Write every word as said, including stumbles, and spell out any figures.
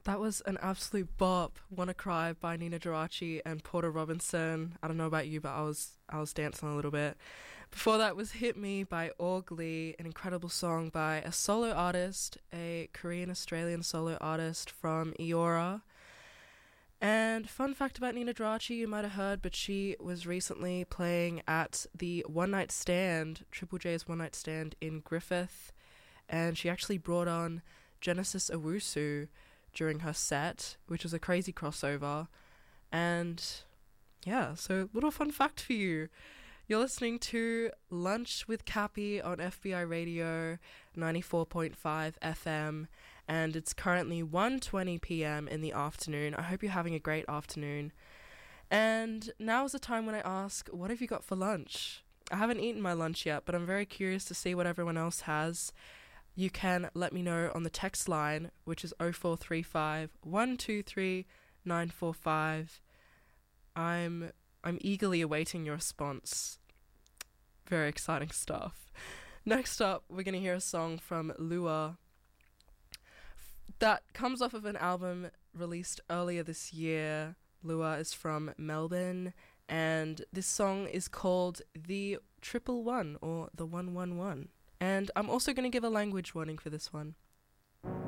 That was an absolute bop. Wanna Cry by Nina Geraci and Porter Robinson. I don't know about you, but I was I was dancing a little bit. Before that was Hit Me by Org Lee, an incredible song by a solo artist, a Korean Australian solo artist from Eora. And fun fact about Nina Geraci, you might have heard, but she was recently playing at the One Night Stand, Triple J's One Night Stand in Griffith, and she actually brought on Genesis Owusu during her set, which was a crazy crossover. And yeah, so little fun fact for you. You're listening to Lunch with Cappy on F B I Radio ninety-four point five F M, and it's currently one twenty p.m. in the afternoon. I hope you're having a great afternoon. And now is the time when I ask, what have you got for lunch? I haven't eaten my lunch yet, but I'm very curious to see what everyone else has. You can let me know on the text line, which is oh four three five, one two three, nine four five. I'm I'm eagerly awaiting your response. Very exciting stuff. Next up, we're going to hear a song from Lua that comes off of an album released earlier this year. Lua is from Melbourne, and this song is called The Triple One, or The one one one. And I'm also going to give a language warning for this one.